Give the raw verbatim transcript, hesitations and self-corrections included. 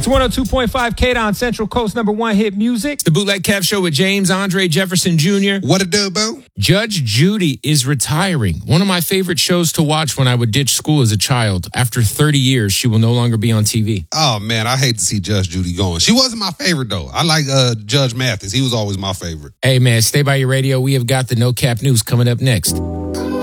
It's one oh two point five K-Don, Central Coast number one hit music. The Bootleg Kev Show with James Andre Jefferson Junior What it do, boo? Judge Judy is retiring. One of my favorite shows to watch when I would ditch school as a child. After thirty years, she will no longer be on T V. Oh, man, I hate to see Judge Judy going. She wasn't my favorite, though. I like uh, Judge Mathis. He was always my favorite. Hey, man, stay by your radio. We have got the No Cap News coming up next.